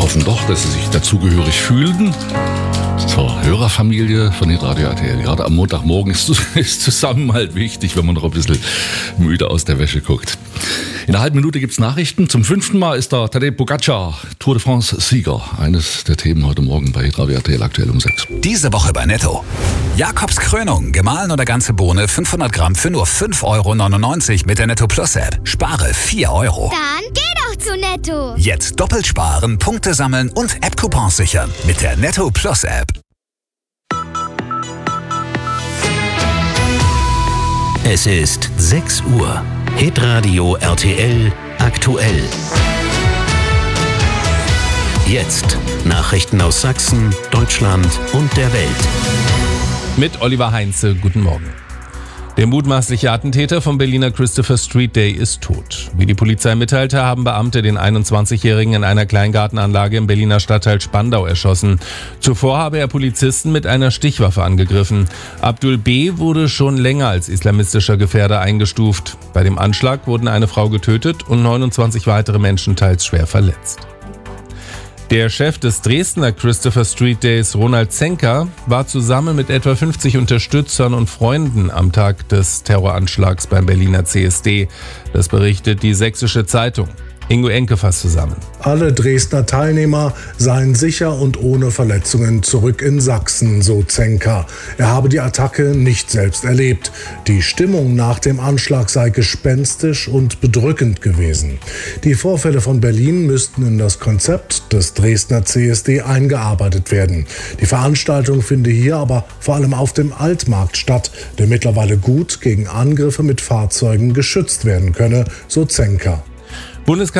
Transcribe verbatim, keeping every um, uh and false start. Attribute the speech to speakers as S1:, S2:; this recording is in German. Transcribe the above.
S1: hoffen doch, dass Sie sich dazugehörig fühlen zur Hörerfamilie von Hitradio R T L. Gerade am Montagmorgen ist, ist Zusammenhalt wichtig, wenn man noch ein bisschen müde aus der Wäsche guckt. In einer halben Minute gibt es Nachrichten. Zum fünften Mal ist der Tadej Pogačar Tour de France-Sieger. Eines der Themen heute Morgen bei Hitradio R T L aktuell um sechs.
S2: Diese Woche bei Netto. Jakobs Krönung, gemahlen oder ganze Bohne, fünfhundert Gramm für nur fünf Euro neunundneunzig mit der Netto Plus App. Spare vier Euro.
S3: Dann geh doch zu Netto.
S2: Jetzt doppelt sparen, Punkte sammeln und App-Coupons sichern mit der Netto Plus App.
S4: Es ist sechs Uhr. Hitradio R T L aktuell. Jetzt Nachrichten aus Sachsen, Deutschland und der Welt.
S5: Mit Oliver Heinze, guten Morgen. Der mutmaßliche Attentäter vom Berliner Christopher Street Day ist tot. Wie die Polizei mitteilte, haben Beamte den einundzwanzigjährigen in einer Kleingartenanlage im Berliner Stadtteil Spandau erschossen. Zuvor habe er Polizisten mit einer Stichwaffe angegriffen. Abdul B. wurde schon länger als islamistischer Gefährder eingestuft. Bei dem Anschlag wurden eine Frau getötet und neunundzwanzig weitere Menschen teils schwer verletzt. Der Chef des Dresdner Christopher Street Days, Ronald Zenker, war zusammen mit etwa fünfzig Unterstützern und Freunden am Tag des Terroranschlags beim Berliner C S D. Das berichtet die Sächsische Zeitung. Ingo Enke fasst zusammen.
S6: Alle Dresdner Teilnehmer seien sicher und ohne Verletzungen zurück in Sachsen, so Zenker. Er habe die Attacke nicht selbst erlebt. Die Stimmung nach dem Anschlag sei gespenstisch und bedrückend gewesen. Die Vorfälle von Berlin müssten in das Konzept des Dresdner C S D eingearbeitet werden. Die Veranstaltung finde hier aber vor allem auf dem Altmarkt statt, der mittlerweile gut gegen Angriffe mit Fahrzeugen geschützt werden könne, so Zenker.
S5: Bundeskanzler